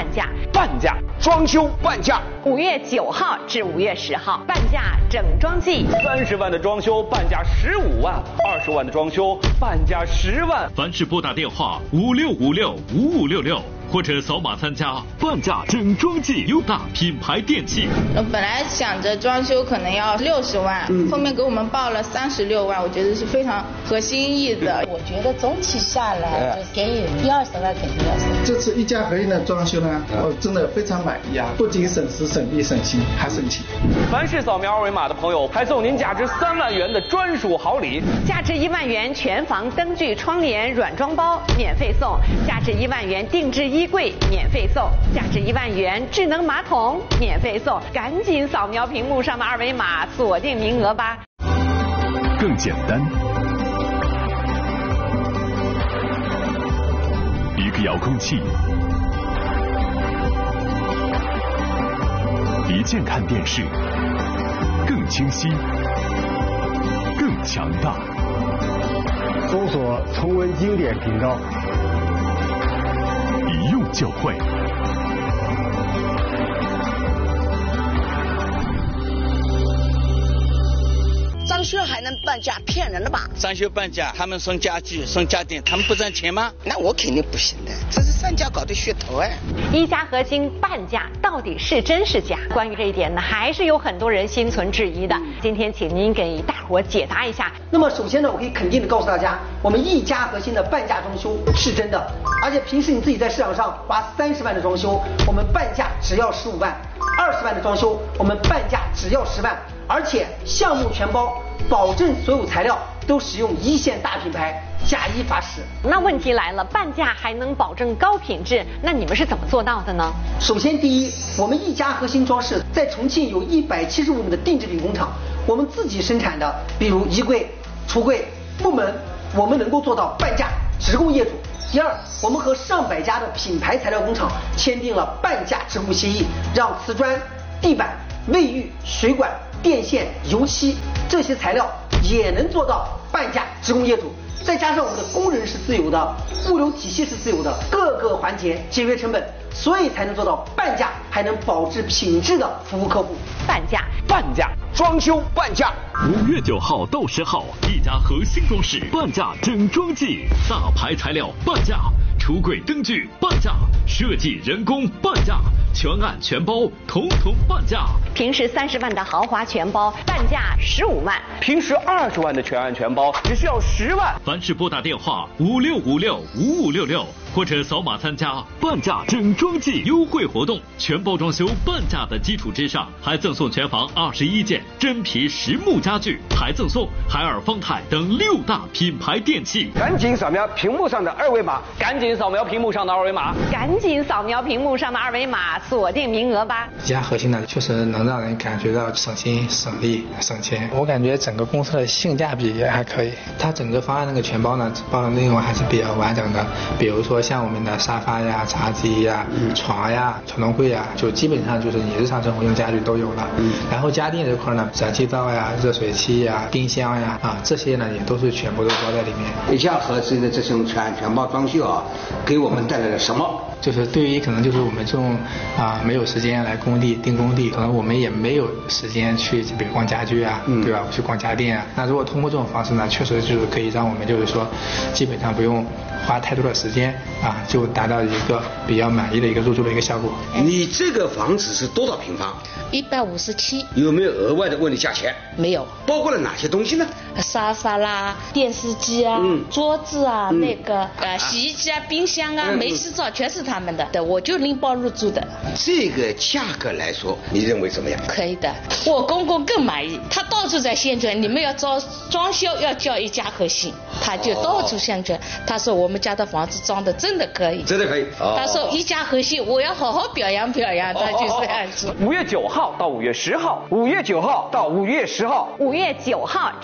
价， 半价装修半价 5月9号至5月10号半价整装季 ，30万的装修半价15万，20万的装修半价10万。 凡是拨打电话56565566或者扫码参加半价整装季优大品牌电器。 本来想着装修可能要60万，后面给我们报了36万，我觉得是非常合心意的。 我觉得总体下来就给予10-20万肯定要省。 这次一家合心的装修呢，我真的非常满意啊！不仅省时省力省心，还省钱。 凡是扫描二维码的朋友，还送您价值3万元的专属好礼， 价值1万元全房灯具窗帘软装包免费送，价值1万元定制衣柜免费送，价值1万元智能马桶免费送，赶紧扫描屏幕上的二维码，锁定名额吧。 更简单，一个遥控器，一键看电视，更清晰，更强大。 搜索重温经典频道， 一用就会。 装修还能半价，骗人的吧？ 装修半价，他们送家具、送家电，他们不赚钱吗？ 那我肯定不行的，这是商家搞的噱头哎。 一家核心半价到底是真是假？关于这一点呢，还是有很多人心存质疑的。今天请您给大伙解答一下。 那么首先呢，我可以肯定的告诉大家，我们一家核心的半价装修是真的，而且平时你自己在市场上花30万的装修，我们半价只要15万；20万的装修，我们半价只要10万，而且项目全包，保证所有材料都使用一线大品牌，假一罚10。 那问题来了，半价还能保证高品质，那你们是怎么做到的呢？ 首先第一，我们一家核心装饰在重庆有175亩的定制品工厂，我们自己生产的，比如衣柜、橱柜、木门，我们能够做到半价直供业主。第二，我们和上百家的品牌材料工厂签订了半价直供协议，让瓷砖、地板、卫浴、水管、电线、油漆这些材料也能做到半价直供业主。再加上我们的工人是自由的，物流体系是自由的，各个环节节约成本，所以才能做到半价还能保质品质的服务客户。 半价装修半价。 5月9号到10号，一家核心装饰半价整装季，大牌材料半价，橱柜灯具半价，设计人工半价，全案全包统统半价。 平时30万的豪华全包，半价15万； 平时20万的全案全包，只需要10万。 凡是拨打电话56565566或者扫码参加半价整装季优惠活动，全包装修半价的基础之上，还赠送全房21件真皮实木家具，还赠送海尔、方太等6大品牌电器。 赶紧扫描屏幕上的二维码， 赶紧扫描屏幕上的二维码， 赶紧扫描屏幕上的二维码，锁定名额吧。 一家核心呢，确实能让人感觉到省心、省力、省钱。我感觉整个公司的性价比也还可以。它整个方案那个全包呢，包的内容还是比较完整的，比如说像我们的沙发呀、茶几呀、床呀、传动柜呀，就基本上就是你日常生活用家具都有了。然后家电这块呢，燃气灶呀、热水器呀、冰箱呀这些呢也都是全部都包在里面。 一家核心的这种全包装修啊，给我们带来了什么？ 就是对于可能就是我们这种没有时间来工地订工地，可能我们也没有时间去比如逛家具啊，对吧？去逛家电啊。那如果通过这种方式呢，确实就是可以让我们就是说基本上不用花太多的时间就达到一个比较满意的一个入住的一个效果。 你这个房子是多少平方 ？157。 有没有额外的问你价钱？ 没有。 包括了哪些东西呢？ 沙发啦、电视机啊、桌子啊、那个洗衣机啊、冰箱啊、煤气灶全是他们的，我就拎包入住的。 这个价格来说，你认为怎么样？ 可以的，我公公更满意，他到处在宣传，你们要装修要叫一家核心，他就到处宣传。他说我们家的房子装的真的可以， 真的可以。 他说一家核心，我要好好表扬表扬，他就这样子。 5月9号到5月10号，5月9号到5月10号 ，5月9号至5月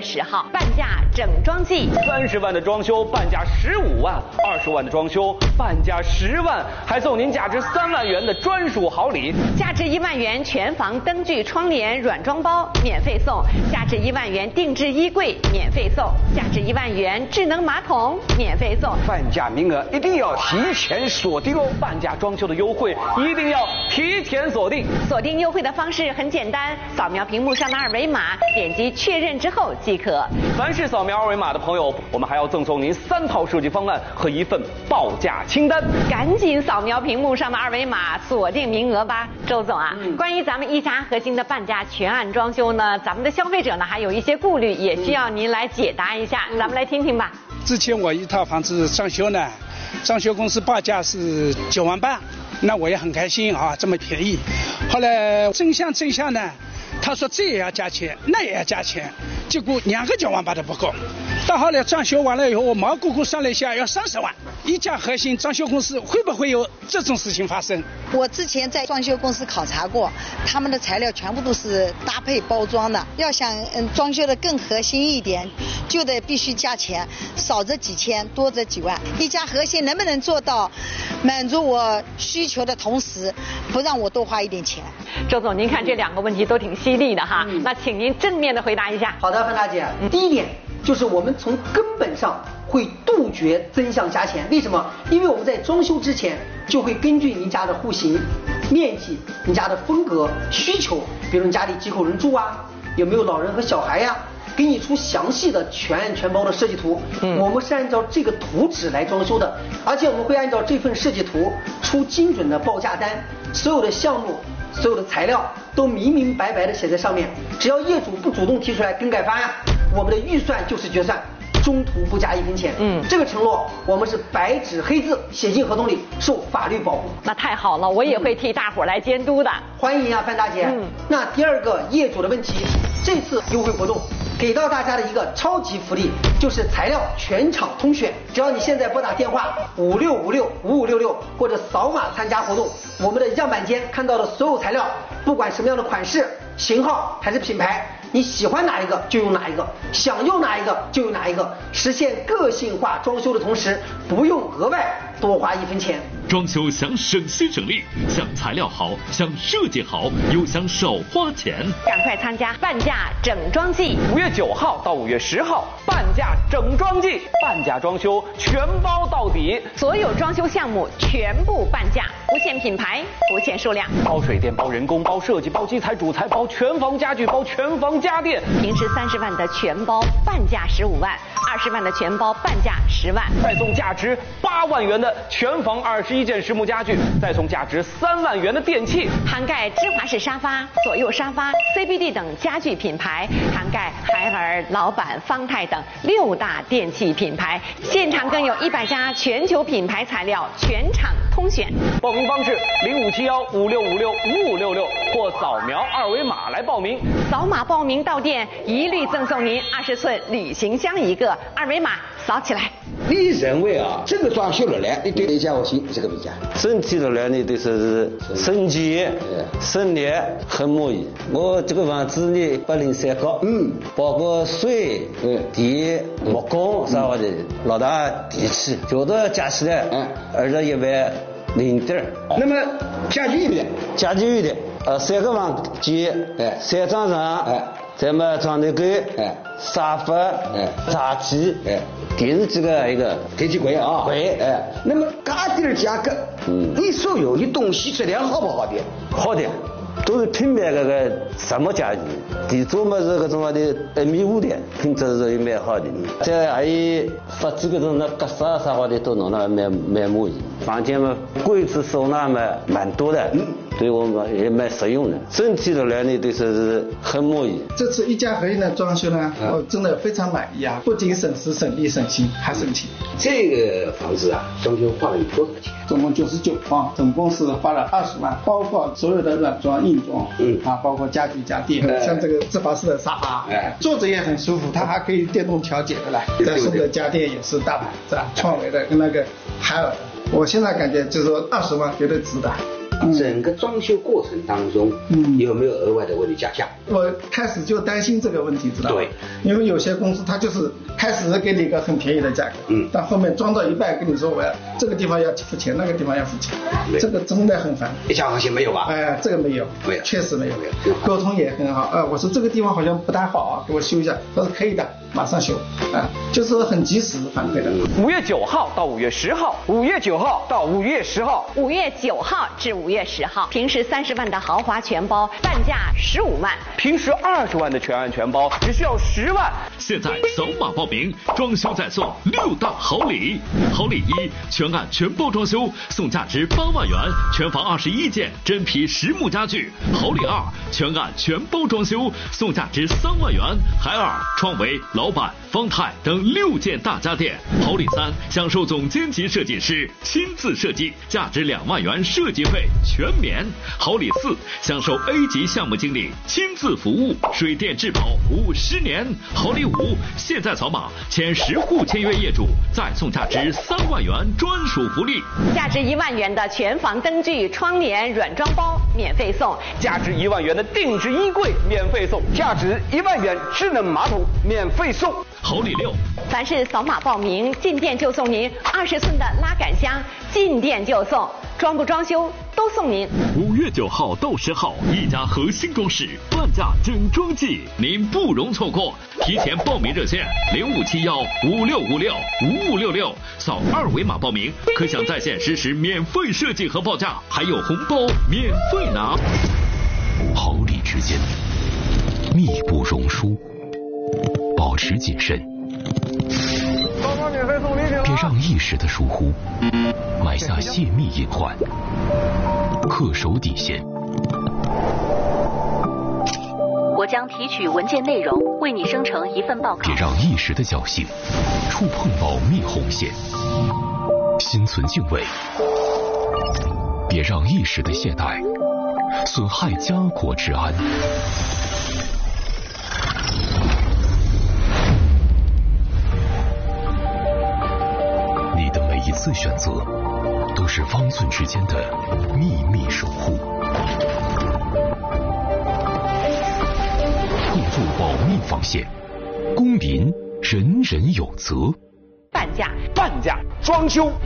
10号，半价整装季 ，30万的装修半价15万，20万的装修半价10万，还送您价值3万元的专属好礼， 价值1万元全房灯具窗帘软装包免费送，价值1万元定制衣柜免费送，价值1万元智能马桶免费送。 半价名额一定要提前锁定哦！ 半价装修的优惠一定要提前锁定。 锁定优惠的方式很简单，扫描屏幕上的2维码，点击确认之后即可。 凡是扫描2维码的朋友，我们还要赠送您3套设计方案和1份报价清单。 赶紧扫描屏幕上的2维码，锁定名额吧。周总啊，关于咱们一家核心的半价全案装修呢，咱们的消费者呢还有一些顾虑，也需要您来解答一下，咱们来听听吧。 之前我一套房子装修呢，装修公司报价是9万8，那我也很开心啊，这么便宜。后来真相呢，他说这也要加钱，那也要加钱，结果2个9万8都不够。到后来装修完了以后，我毛估估算了一下，要30万。一家核心装修公司会不会有这种事情发生？ 我之前在装修公司考察过，他们的材料全部都是搭配包装的。要想装修的更核心一点，就得必须加钱，少则几千，多则几万。一家核心能不能做到满足我需求的同时，不让我多花一点钱？ 周总，您看这2个问题都挺犀利的哈，那请您正面的回答一下。 好的，范大姐，第一点就是我们从根本上会杜绝增项加钱。为什么？因为我们在装修之前就会根据您家的户型、面积、您家的风格、需求，比如你家里几口人住啊，有没有老人和小孩呀，给你出详细的全案全包的设计图。我们是按照这个图纸来装修的，而且我们会按照这份设计图出精准的报价单，所有的项目、所有的材料都明明白白的写在上面，只要业主不主动提出来更改方案，我们的预算就是决算，中途不加1分钱。这个承诺我们是白纸黑字写进合同里，受法律保护。 那太好了，我也会替大伙来监督的。 欢迎啊，范大姐。那第2个业主的问题，这次优惠活动给到大家的一个超级福利，就是材料全场通选。只要你现在拨打电话56565566或者扫码参加活动，我们的样板间看到的所有材料，不管什么样的款式、型号还是品牌，你喜欢哪一个就用哪一个，想用哪一个就用哪一个，实现个性化装修的同时，不用额外多花1分钱。 装修想省心省力，想材料好，想设计好，又想少花钱， 赶快参加半价整装季 ，5月9号到5月10号，半价整装季，半价装修全包到底， 所有装修项目全部半价，不限品牌，不限数量， 包水电、包人工、包设计、包基材、主材、包全房家具、包全房家电。 平时30万的全包半价15万，20万的全包半价10万， 再送价值8万元的全房21件实木家具，再送价值3万元的电器， 涵盖芝华士沙发、左右沙发、CBD 等家具品牌，涵盖海尔、老板、方太等6大电器品牌，现场更有100家全球品牌材料全场通选。 报名方式057156565566或扫描2维码来报名。 扫码报名到店一律赠送您20寸旅行箱1个，2维码扫起来。 你认为啊，这个装修了呢，你对一家核心这个评价？ 整体的来呢，就是省钱、省力，很满意。我这个房子呢，803高，包括水、电、木工啥的，老大电器，觉得加起来，21万0点。 那么家具的， 家具的，3个房间，3张床，咱们床头柜，沙发，茶几，电视机一个电器柜啊， 柜， 那么家电的价格，你所有的东西质量好不好的？ 好的，都是品牌什么家具，地主嘛是搿种的1.5米的，品质是蛮好的。再还有发几个种那格式啥的都弄得蛮满意。房间嘛，柜子收纳嘛蛮多的，对我们也蛮实用的。整体的来呢，对是很满意。 这次一家核心的装修呢，我真的非常满意啊！不仅省时省力省心，还省钱。 这个房子啊，装修花了多少钱？ 总共99方，总共是花了20万，包括所有的软装、硬装，包括家具家电，像这个芝华士的沙发，坐着也很舒服，它还可以电动调节的来。再送的家电也是大牌子，创维的跟那个海尔的。我现在感觉就是说20万绝对值得。 整个装修过程当中，有没有额外的为你加价？ 我开始就担心这个问题，知道吗？ 对， 因为有些公司它就是开始给你一个很便宜的价格，但后面装到一半跟你说我要这个地方要付钱，那个地方要付钱，这个真的很烦。 一家和谐没有吧？ 这个没有，确实没有，沟通也很好。我说这个地方好像不太好啊，给我修一下，他说可以的，马上修，就是很及时反馈的。 5月9号到5月10号，5月9号到5月10号 ，5月9号至5月10号，平时30万的豪华全包，半价15万； 平时20万的全案全包，只需要10万。 现在扫码报名，装修再送6大好礼。好礼1，全案全包装修，送价值8万元，全房21件真皮实木家具。好礼2，全案全包装修，送价值3万元，海尔、创维、老板、方太等6件大家电。好礼3，享受总监级设计师亲自设计，价值2万元设计费全免。好礼4，享受 A 级项目经理亲自服务，水电质保50年。好礼5，现在扫码前10户签约业主再送价值3万元专属福利， 价值1万元的全房灯具、窗帘、软装包免费送， 价值1万元的定制衣柜免费送，价值1万元智能马桶免费送。 好礼6， 凡是扫码报名，进店就送您20寸的拉杆箱，进店就送，装不装修都送您。 5月9号到10号，一家核心装饰半价整装季，您不容错过。提前报名热线057156565566，扫2维码报名，可享在线实时免费设计和报价，还有红包免费拿。 毫厘之间，密不容疏，保持谨慎，别让一时的疏忽埋下泄密隐患，恪守底线。 我将提取文件内容，为你生成一份报告。 别让一时的侥幸触碰保密红线，心存敬畏。别让一时的懈怠损害家国治安。你的每一次选择，都是方寸之间的秘密守护。步入保密防线，公民人人有责。 半价， 装修